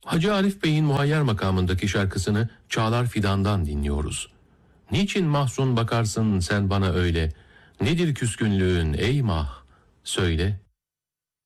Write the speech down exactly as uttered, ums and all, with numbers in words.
Hacı Arif Bey'in Muhayyer makamındaki şarkısını Çağlar Fidan'dan dinliyoruz. Niçin mahzun bakarsın sen bana öyle? Nedir küskünlüğün ey mah? Söyle.